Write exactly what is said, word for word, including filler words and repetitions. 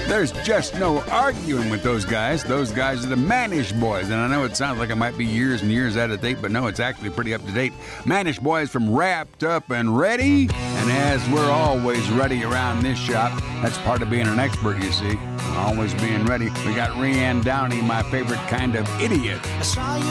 There's just no arguing with those guys. Those guys are the Manish Boys. And I know it sounds like it might be years and years out of date, but no, it's actually pretty up to date. Manish Boys from Wrapped Up and Ready. And as we're always ready around this shop, that's part of being an expert, you see. Always being ready. We got Rhiann Downey, my favorite kind of idiot.